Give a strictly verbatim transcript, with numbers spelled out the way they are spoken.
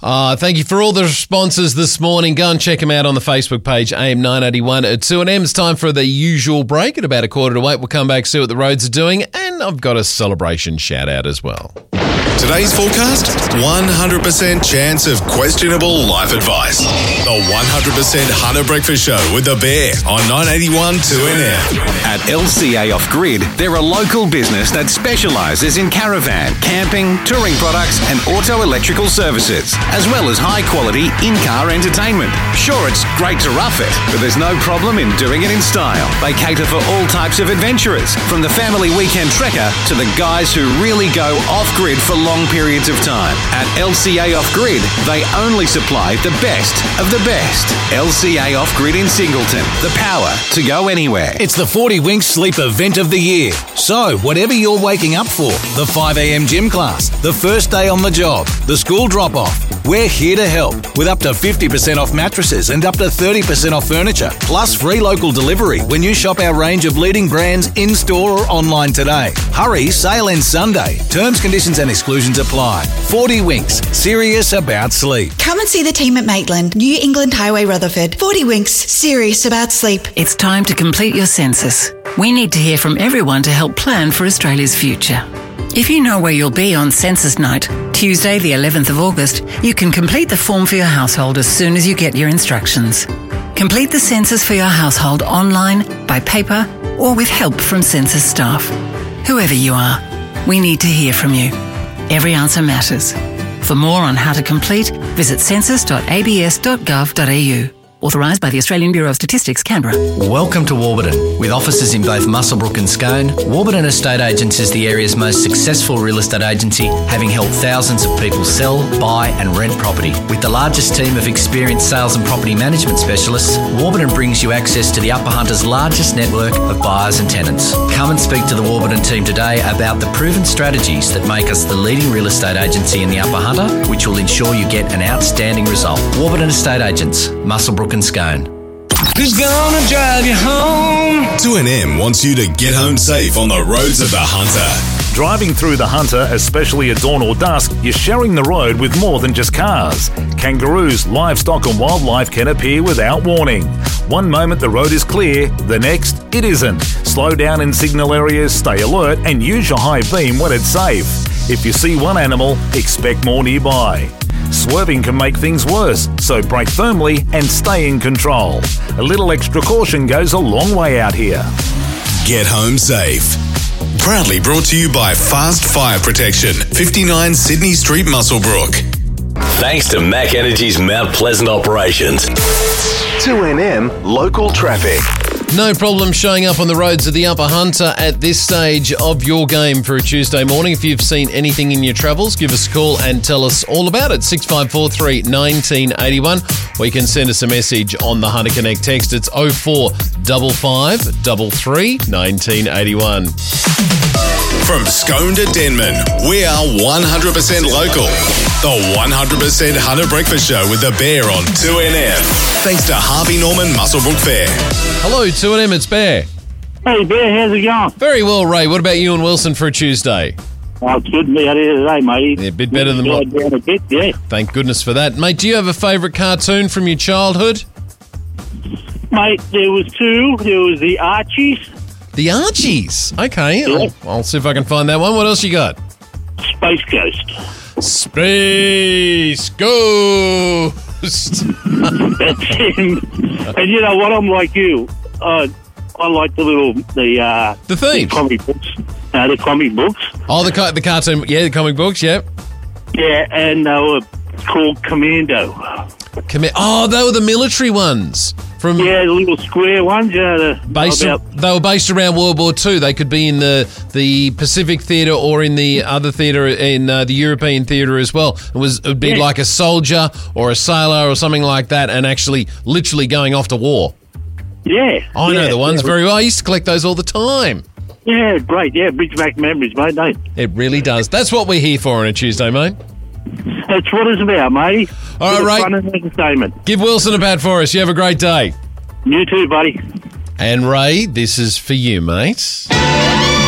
Uh, thank you for all the responses this morning. Go and check them out on the Facebook page, A M nine eighty-one at two N M. It's time for the usual break at about a quarter to eight. We'll come back, see what the roads are doing, and I've got a celebration shout out as well. Today's forecast, one hundred percent chance of questionable life advice. The one hundred percent Hunter Breakfast Show with The Bear on nine eighty-one two N M. At L C A Off Grid, they're a local business that specialises in caravan, camping, touring products and auto electrical services, as well as high-quality in-car entertainment. Sure, it's great to rough it, but there's no problem in doing it in style. They cater for all types of adventurers, from the family weekend trekker to the guys who really go off-grid for long periods of time. At L C A Off Grid, they only supply the best of the best. L C A Off Grid in Singleton, the power to go anywhere. It's the forty Winks Sleep Event of the year. So, whatever you're waking up for, the five a.m. gym class, the first day on the job, the school drop-off, we're here to help with up to fifty percent off mattresses and up to thirty percent off furniture, plus free local delivery when you shop our range of leading brands in-store or online today. Hurry, sale ends Sunday. Terms, conditions and exclusions apply. forty Winks, serious about sleep. Come and see the team at Maitland, New England Highway, Rutherford. forty Winks, serious about sleep. It's time to complete your census. We need to hear from everyone to help plan for Australia's future. If you know where you'll be on Census Night, Tuesday the eleventh of August, you can complete the form for your household as soon as you get your instructions. Complete the census for your household online, by paper, or with help from census staff. Whoever you are, we need to hear from you. Every answer matters. For more on how to complete, visit census dot a b s dot gov dot a u. Authorised by the Australian Bureau of Statistics, Canberra. Welcome to Warburton. With offices in both Muswellbrook and Scone, Warburton Estate Agents is the area's most successful real estate agency, having helped thousands of people sell, buy and rent property. With the largest team of experienced sales and property management specialists, Warburton brings you access to the Upper Hunter's largest network of buyers and tenants. Come and speak to the Warburton team today about the proven strategies that make us the leading real estate agency in the Upper Hunter, which will ensure you get an outstanding result. Warburton Estate Agents, Muswellbrook and Scone. Who's gonna drive you home? two N M wants you to get home safe on the roads of the Hunter. Driving through the Hunter, especially at dawn or dusk, you're sharing the road with more than just cars. Kangaroos, livestock and wildlife can appear without warning. One moment the road is clear, the next it isn't. Slow down in signal areas, stay alert and use your high beam when it's safe. If you see one animal, expect more nearby. Swerving can make things worse, so brake firmly and stay in control. A little extra caution goes a long way out here. Get home safe. Proudly brought to you by Fast Fire Protection, fifty-nine Sydney Street, Muswellbrook. Thanks to Mac Energy's Mount Pleasant operations. two N M Local Traffic. No problem showing up on the roads of the Upper Hunter at this stage of your game for a Tuesday morning. If you've seen anything in your travels, give us a call and tell us all about it. six five four three, one nine eight one. Or you can send us a message on the Hunter Connect text. It's oh four five five three three, one nine eight one. From Scone to Denman, we are one hundred percent local. The one hundred percent Hunter Breakfast Show with The Bear on two N M. Thanks to Harvey Norman Muswellbrook Fair. Hello, two N M, it's Bear. Hey, Bear, how's it going? Very well, Ray. What about you and Wilson for a Tuesday? Oh, it's good to be out here today, mate. Yeah, a bit better than what? Down a bit, yeah. Thank goodness for that. Mate, do you have a favourite cartoon from your childhood? Mate, there was two. There was the Archies. The Archies? Okay, Yeah. I'll, I'll see if I can find that one. What else you got? Space Ghost. Space Ghost. That's him. And you know what? I'm like you. Uh, I like the little, the... Uh, the themes? The comic books. Uh, the comic books. Oh, the, the cartoon, yeah, the comic books, yeah. Yeah, and they were called Commando. Com- oh, they were the military ones. From yeah, the little square ones. Yeah, the, based about, a, they were based around World War Two. They could be in the, the Pacific theatre or in the other theatre, in uh, the European theatre as well. It was it would be yeah. like a soldier or a sailor or something like that, and actually literally going off to war. Yeah, I yeah, know the ones yeah. very well. I used to collect those all the time. Yeah, great. Yeah, brings back memories, mate. Don't it really does. That's what we're here for on a Tuesday, mate. That's what it's about, mate. All right, Ray. Fun and entertainment. Give Wilson a bat for us. You have a great day. You too, buddy. And Ray, this is for you, mate.